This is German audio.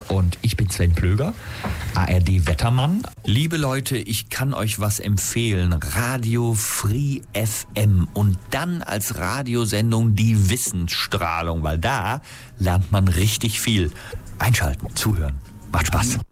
Und ich bin Sven Plöger, ARD-Wettermann. Liebe Leute, ich kann euch was empfehlen. Radio Free FM und dann als Radiosendung die Wissensstrahlung, weil da lernt man richtig viel. Einschalten, zuhören, macht Spaß.